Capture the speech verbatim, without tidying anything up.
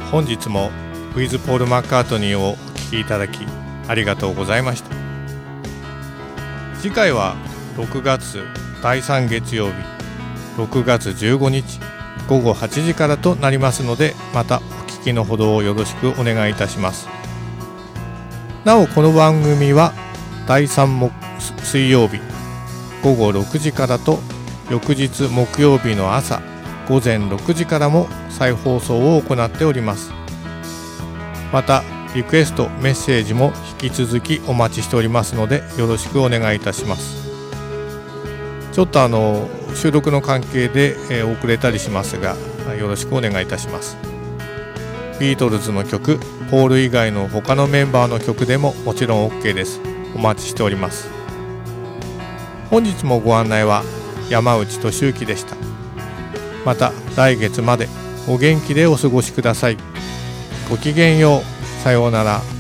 本日もウィズ・ポール・マッカートニーをお聴きいただきありがとうございました。次回はろくがつだいさん月曜日ろくがつじゅうごにちごごはちじからとなりますので、またお聞きのほどをよろしくお願いいたします。なおこの番組はだいさん木水曜日ごごろくじからと翌日木曜日の朝ごぜんろくじからも再放送を行っております。またリクエストメッセージも引き続きお待ちしておりますので、よろしくお願いいたします。ちょっとあの収録の関係で、えー、遅れたりしますが、よろしくお願いいたします。ビートルズの曲、ポール以外の他のメンバーの曲でももちろん OK です。お待ちしております。本日もご案内は山内俊之でした。また来月までお元気でお過ごしください。ごきげんよう。さようなら。